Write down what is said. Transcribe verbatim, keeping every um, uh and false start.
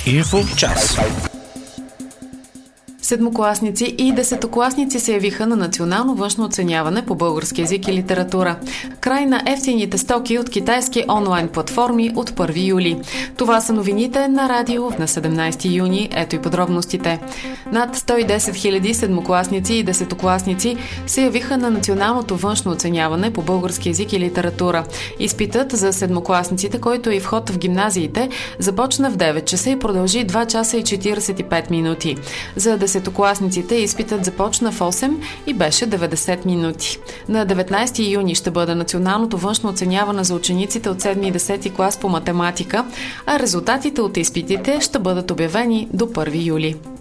Инфо час. Седмокласници и десетокласници се явиха на национално външно оценяване по български език и литература. Край на евтините стоки от китайски онлайн платформи от първи юли. Това са новините на радио на седемнайсети юни. Ето и подробностите. Над сто и десет хиляди седмокласници и десетокласници се явиха на националното външно оценяване по български език и литература. Изпитът за седмокласниците, който е и вход в гимназиите, започна в девет часа и продължи два часа и четирийсет и пет минути. За десетокласниците изпитът започна в осем и беше деветдесет минути. На деветнайсети юни ще бъде националното външно оценяване за учениците от седми и десети клас по математика, а резултатите от изпитите ще бъдат обявени до първи юли.